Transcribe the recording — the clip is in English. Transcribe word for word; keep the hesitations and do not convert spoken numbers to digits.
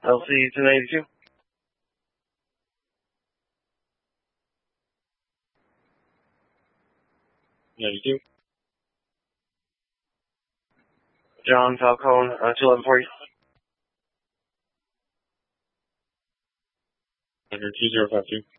L C ten eighty-two. ninety-two. John Falcone, uh, two eleven forty. Under two zero five two.